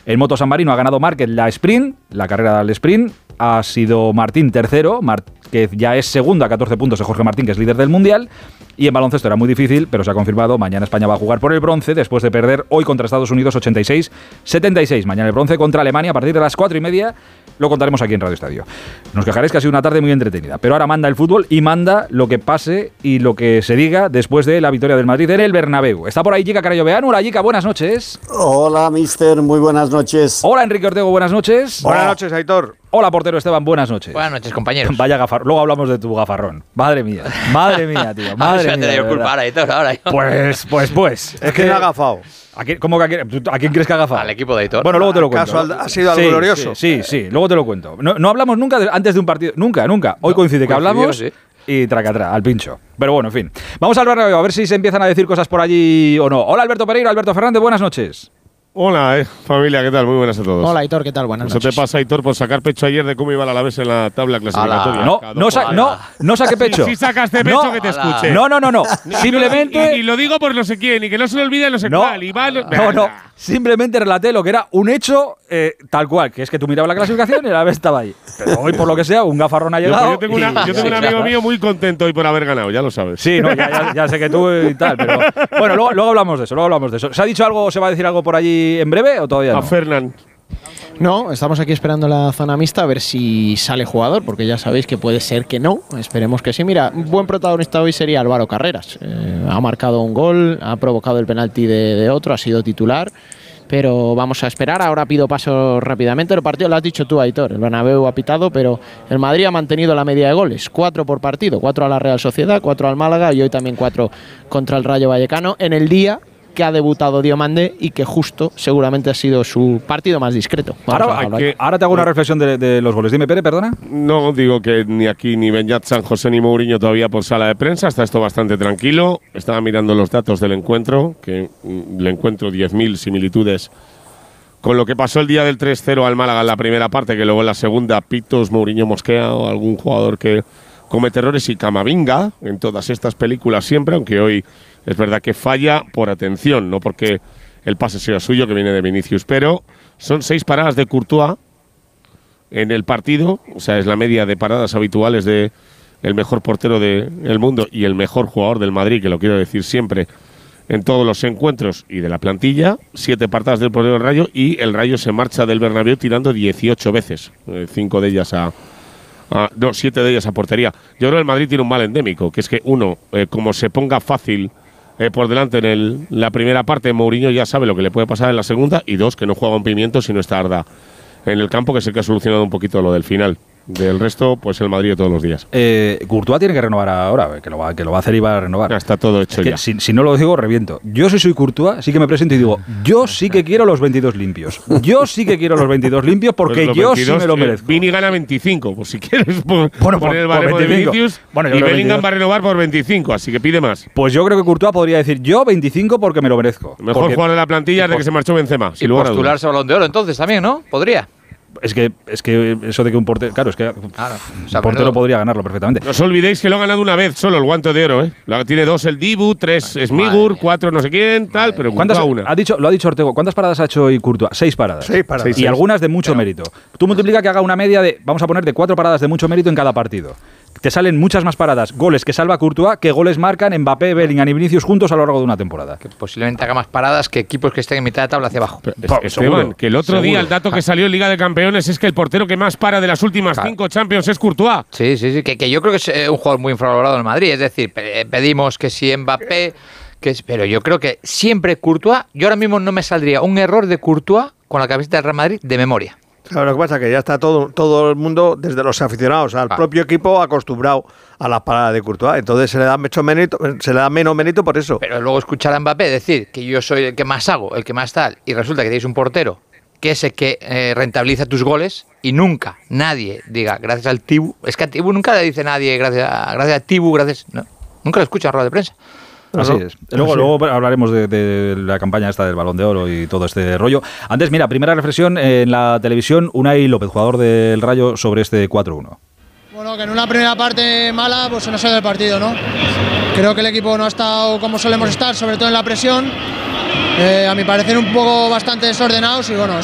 En Moto San Marino ha ganado Márquez la sprint, la carrera del sprint. Ha sido Martín tercero, Márquez ya es segundo a 14 puntos de Jorge Martín, que es líder del Mundial. Y en baloncesto era muy difícil, pero se ha confirmado. Mañana España va a jugar por el bronce después de perder hoy contra Estados Unidos 86-76. Mañana el bronce contra Alemania a partir de las 4:30. Lo contaremos aquí en Radio Estadio. Nos quejaréis que ha sido una tarde muy entretenida, pero ahora manda el fútbol y manda lo que pase y lo que se diga después de la victoria del Madrid en el Bernabéu. Está por ahí Jica Carayoveanu. Hola Jica, buenas noches. Hola mister, muy buenas noches. Hola Enrique Ortego, buenas noches. Buenas noches, Aitor. Hola portero Esteban, buenas noches. Buenas noches, compañeros. Vaya gafarrón. Luego hablamos de tu gafarrón. Madre mía, tío. Madre mía. Yo culpa ahora, Aitor, ahora. Pues. Es que no ha gafado. ¿Cómo que a quién crees que ha gafado? Al equipo de Aitor. Bueno, luego te lo cuento. ¿Acaso ha sido algo glorioso? Sí, luego te lo cuento. No hablamos nunca antes de un partido. Nunca. Hoy coincide que hablamos sí. Y tracatra, al pincho. Pero bueno, en fin. Vamos al Bernabéu a ver si se empiezan a decir cosas por allí o no. Hola Alberto Pereiro, Alberto Fernández, buenas noches. Hola, familia, ¿qué tal? Muy buenas a todos. Hola, Aitor, ¿qué tal? Buenas noches. Eso te pasa, Aitor, por sacar pecho ayer de cómo iba el Alavés en la tabla clasificatoria. No saqué pecho. Si sacaste pecho, que te escuche. No. Simplemente… Y lo digo por no sé quién, y que no se le olvide no sé cuál. No. Simplemente relaté lo que era un hecho tal cual, que es que tú mirabas la clasificación y el Alavés estaba ahí. Pero hoy, por lo que sea, un gafarrón ha llegado. Yo tengo un amigo mío muy contento hoy por haber ganado, ya lo sabes. Sí, no, ya sé que tú y tal, pero… Bueno, luego hablamos de eso, ¿Se ha dicho algo, se va a decir algo por allí en breve o todavía no? A Fernán. No, estamos aquí esperando la zona mixta a ver si sale jugador, porque ya sabéis que puede ser que no. Esperemos que sí. Mira, un buen protagonista hoy sería Álvaro Carreras. Ha marcado un gol, ha provocado el penalti de otro, ha sido titular. Pero vamos a esperar. Ahora pido paso rápidamente. El partido lo has dicho tú, Aitor. El Bernabéu ha pitado, pero el Madrid ha mantenido la media de goles. 4 por partido. 4 a la Real Sociedad, 4 al Málaga y hoy también 4 contra el Rayo Vallecano. En el día que ha debutado Diomandé y que justo seguramente ha sido su partido más discreto. Ahora te hago una reflexión de los goles. Dime, Pere, perdona. No, digo que ni aquí ni Beñat San José ni Mourinho todavía por sala de prensa. Está esto bastante tranquilo. Estaba mirando los datos del encuentro, que le encuentro 10.000 similitudes con lo que pasó el día del 3-0 al Málaga en la primera parte, que luego en la segunda Pitos, Mourinho mosquea o algún jugador que comete errores y Camavinga en todas estas películas siempre, aunque hoy es verdad que falla por atención, no porque el pase sea suyo, que viene de Vinicius, pero son 6 paradas de Courtois en el partido, o sea, es la media de paradas habituales de el mejor portero del mundo y el mejor jugador del Madrid, que lo quiero decir siempre, en todos los encuentros y de la plantilla. 7 paradas del portero del Rayo y el Rayo se marcha del Bernabéu tirando 18 veces, 7 de ellas a portería. Yo creo que el Madrid tiene un mal endémico, que es que uno, como se ponga fácil por delante en la primera parte, Mourinho ya sabe lo que le puede pasar en la segunda, y 2, que no juega un pimiento si no está Arda en el campo, que es el que ha solucionado un poquito lo del final. Del resto, pues el Madrid de todos los días. Courtois tiene que renovar ahora, que lo va a hacer y va a renovar. Ya está todo hecho ya. Si no lo digo, reviento. Yo si soy Courtois, sí que me presento y digo, yo sí que quiero los 22 limpios. Yo sí que quiero los 22 limpios porque pues yo 22, sí me lo merezco. Vini gana 25, pues si quieres poner el baremo por 25. De Vinicius, y Bellingham va a renovar por 25, así que pide más. Pues yo creo que Courtois podría decir, yo 25 porque me lo merezco. Mejor jugador de la plantilla desde que se marchó Benzema. Y postularse a Balón de Oro entonces también, ¿no? Podría. Es que eso de que un portero… Claro, es que un portero podría ganarlo perfectamente. No os olvidéis que lo ha ganado una vez solo el Guante de Oro, ¿eh? Tiene 2 el Dibu, 3 Smigur, 4 no sé quién, tal, pero una. Lo ha dicho Ortego. ¿Cuántas paradas ha hecho hoy Courtois? 6 paradas. 6 paradas. Y algunas de mucho mérito. Tú multiplica que haga una media de, vamos a poner, de 4 paradas de mucho mérito en cada partido. Te salen muchas más paradas, goles que salva Courtois, que goles marcan Mbappé, Bellingham y Vinicius juntos a lo largo de una temporada. Que posiblemente haga más paradas que equipos que estén en mitad de tabla hacia abajo. Esteban, que el otro día el dato que salió en Liga de Campeones es que el portero que más para de las últimas 5 Champions es Courtois. Sí, que yo creo que es un jugador muy infravalorado en el Madrid. Es decir, pedimos que si Mbappé… pero yo creo que siempre Courtois… Yo ahora mismo no me saldría un error de Courtois con la camiseta del Real Madrid de memoria. Claro, lo que pasa es que ya está todo el mundo, desde los aficionados al propio equipo, acostumbrado a las paradas de Courtois. Entonces se le da menos mérito por eso. Pero luego escuchar a Mbappé decir que yo soy el que más hago, el que más tal, y resulta que tenéis un portero que es el que rentabiliza tus goles, y nunca nadie diga gracias al Tibu. Es que a Tibu nunca le dice nadie gracias a Tibu, gracias… No, nunca lo escucha en rueda de prensa. Así es. Luego hablaremos de la campaña esta del Balón de Oro y todo este rollo. Antes, mira, primera reflexión en la televisión, Unai López, jugador del Rayo, sobre este 4-1. Bueno, que en una primera parte mala, pues se nos ha ido el partido, ¿no? Creo que el equipo no ha estado como solemos estar, sobre todo en la presión. A mi parecer un poco bastante desordenados y bueno…